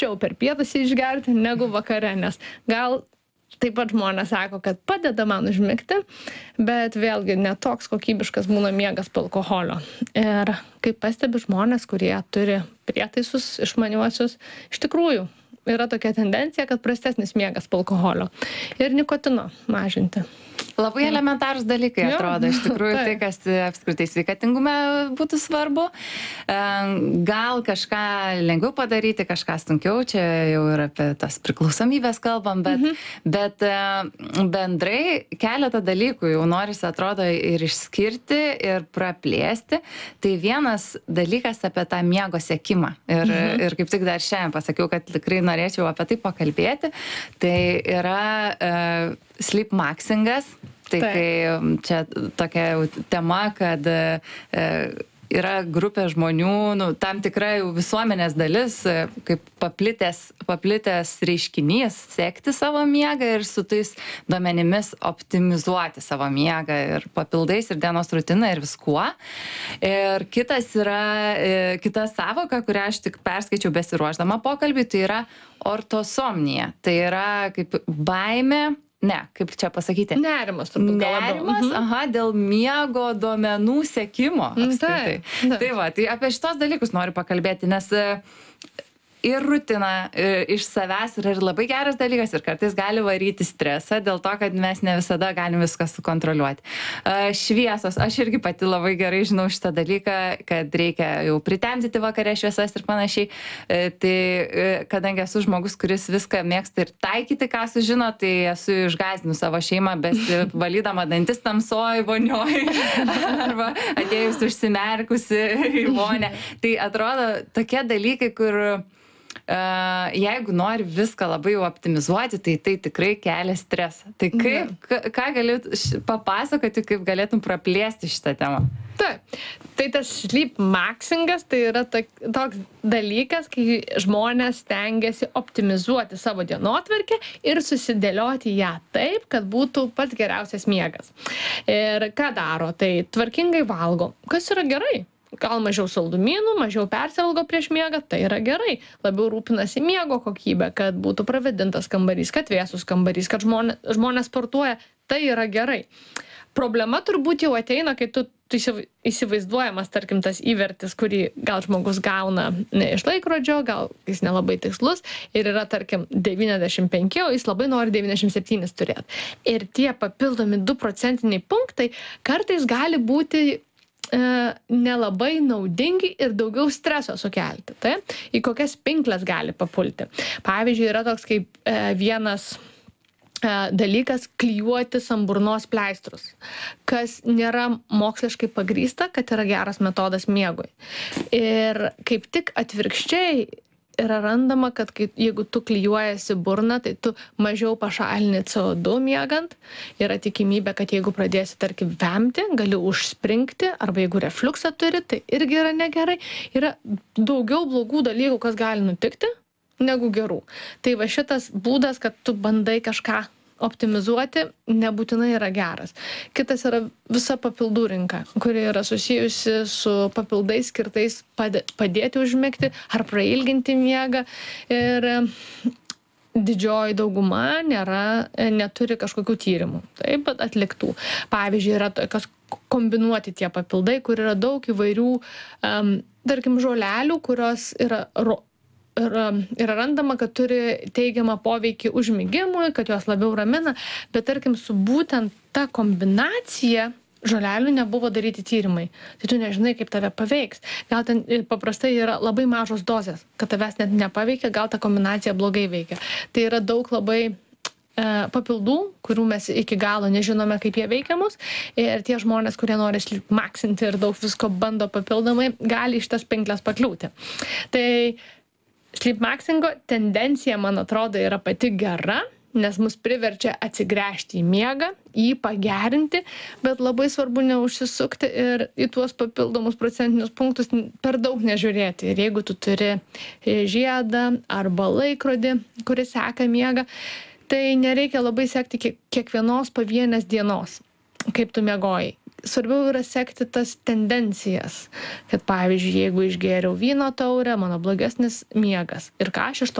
anksčiau per pietus išgerti negu vakare, nes gal taip pat žmonės sako, kad padeda man užmigti, bet vėlgi netoks kokybiškas būna miegas po alkoholio. Ir kaip pastebi žmonės, kurie turi prietaisus išmaniuosius, iš tikrųjų yra tokia tendencija, kad prastesnis miegas po alkoholio ir nikotino mažinti. Labai elementarūs dalykai atrodo, iš tikrųjų tai, kas apskritai sveikatingume būtų svarbu. Gal kažką lengviau padaryti, kažką sunkiau, čia jau ir apie tas priklausomybės kalbam, bet bendrai keletą dalykų jau norisi atrodo ir išskirti, ir praplėsti. Tai vienas dalykas apie tą miego sekimą. Ir kaip tik dar šiandien pasakiau, kad tikrai norėčiau apie tai pakalbėti. Tai yra sleep maxingas. Tai kai čia tokia tema, kad yra grupė žmonių, tam tikra jau visuomenės dalis, kaip paplitęs reiškinys, sekti savo miegą ir su tais duomenimis optimizuoti savo miegą ir papildais ir dienos rutiną ir viskuo. Ir kita savoka, kurią aš tik perskaičiau besiruošdama pokalbį, tai yra ortosomnija. Tai yra kaip baimė. Ne, kaip čia pasakyti? Nerimas turbūt gal labiau. Nerimas, dėl miego duomenų sekimo. Tai va, tai apie šitos dalykus noriu pakalbėti, nes ir rutina iš savęs yra ir labai geras dalykas ir kartais gali varyti stresą dėl to, kad mes ne visada galim viską sukontroliuoti. Šviesos, aš irgi pati labai gerai žinau šitą dalyką, kad reikia jau pritemdyti vakare šviesas ir panašiai. Tai kadangi esu žmogus, kuris viską mėgsta ir taikyti, ką sužino, tai esu išgąsdinu savo šeimą, valydama dantis tamsoj, vonioj, arba atėjus užsimerkusi į vonę. Tai atrodo tokie dalykai, kur jeigu nori viską labai jau optimizuoti, tai tikrai kelia stresą. Tai ką galėt papasakoti, kaip galėtum praplėsti šitą temą? Taip. Tai tas sleep maxingas tai yra toks dalykas, kai žmonės stengiasi optimizuoti savo dienotvarkę ir susidėlioti ją taip, kad būtų pats geriausias miegas. Ir ką daro? Tai tvarkingai valgo, kas yra gerai. Gal mažiau saldumynų, mažiau persivalgo prieš miegą, tai yra gerai. Labiau rūpinasi miego kokybę, kad būtų pravėdintas kambarys, kad vėsus kambarys, kad žmonės sportuoja, tai yra gerai. Problema turbūt jau ateina, kai tu įsivaizduojamas, tarkim, tas įvertis, kurį gal žmogus gauna ne iš laikrodžio, gal jis nelabai tikslus ir yra, tarkim, 95, o jis labai nori 97 turėti. Ir tie papildomi 2% punktai kartais gali būti nelabai naudingi ir daugiau streso sukelti. Tai į kokias pinkles gali papulti. Pavyzdžiui, yra toks kaip vienas dalykas klijuotis ant burnos pleistrus, kas nėra moksliškai pagrįsta, kad yra geras metodas miegui. Ir kaip tik atvirkščiai yra randama, kad jeigu tu klijuojasi burną, tai tu mažiau pašalini CO2 miegant. Yra tikimybė, kad jeigu pradėsi, tarkim, vemti, gali užspringti, arba jeigu refliuksą turi, tai irgi yra negerai. Yra daugiau blogų dalykų, kas gali nutikti, negu gerų. Tai va šitas būdas, kad tu bandai kažką optimizuoti, nebūtinai yra geras. Kitas yra visa papildų rinka, kuri yra susijusi su papildais skirtais padėti užmigti ar prailginti miegą. Ir didžioji dauguma neturi kažkokių tyrimų, taip pat atliktų. Pavyzdžiui, yra tokios kombinuoti tie papildai, kur yra daug įvairių, tarkim, žolelių, kurios yra randama, kad turi teigiamą poveikį užmigimui, kad jos labiau ramina, bet tarkim su būtent ta kombinacija žolelių nebuvo daryti tyrimai. Tai tu nežinai, kaip tave paveiks. Gal ten paprastai yra labai mažos dozės, kad tavęs net nepaveikia, gal ta kombinacija blogai veikia. Tai yra daug labai papildų, kurių mes iki galo nežinome, kaip jie veikia mus. Ir tie žmonės, kurie nori sleep maxinti ir daug visko bando papildomai, gali iš tas pinkles pakliūti. Tai sleep maxingo tendencija, man atrodo, yra pati gera, nes mus priverčia atsigręžti į miegą, jį pagerinti, bet labai svarbu neužsisukti ir į tuos papildomus procentinius punktus per daug nežiūrėti. Ir jeigu tu turi žiedą arba laikrodį, kuris seka miegą, tai nereikia labai sekti kiekvienos pavienės dienos, kaip tu miegojai. Svarbiau yra sekti tas tendencijas, kad pavyzdžiui, jeigu išgėriau vyno taurę, mano blogesnis miegas. Ir ką aš iš to